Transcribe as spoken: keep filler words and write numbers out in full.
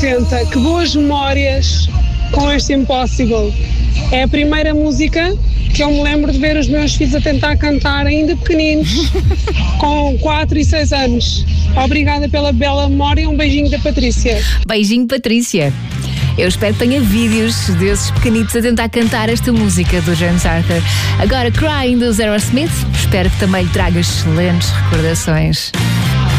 oitenta. Que boas memórias com este Impossible. É a primeira música que eu me lembro de ver os meus filhos a tentar cantar ainda pequeninos, com quatro e seis anos. Obrigada pela bela memória e um beijinho da Patrícia. Beijinho, Patrícia. Eu espero que tenha vídeos desses pequenitos a tentar cantar esta música do James Arthur. Agora, Crying, do Aerosmith. Espero que também lhe traga excelentes recordações.